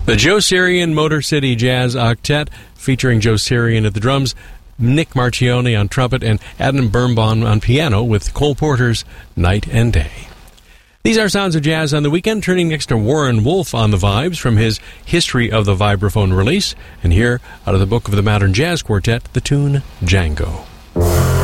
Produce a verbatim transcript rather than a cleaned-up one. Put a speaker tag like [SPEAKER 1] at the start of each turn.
[SPEAKER 1] The Joe Sirian Motor City Jazz Octet, featuring Joe Sirian at the drums, Nick Marchione on trumpet, and Adam Birnbaum on piano, with Cole Porter's Night and Day. These are Sounds of Jazz on the Weekend, turning next to Warren Wolf on the vibes from his History of the Vibraphone release, and here, out of the Book of the Modern Jazz Quartet, the tune Django.